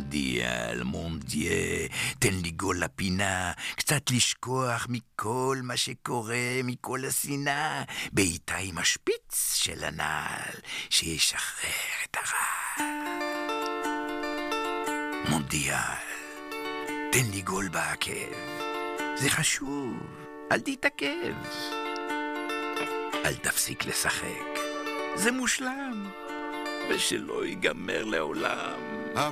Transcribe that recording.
מונדיאל, מונדיה, תן לי גול לפינה, קצת לשכוח מכל מה שקורה, מכל השנאה, בעיטה עם השפיץ של הנעל, שישחרר את הרע. מונדיאל, תן לי גול בעקב, זה חשוב, אל תתעכב. אל תפסיק לשחק, זה מושלם, ושלא ייגמר לעולם.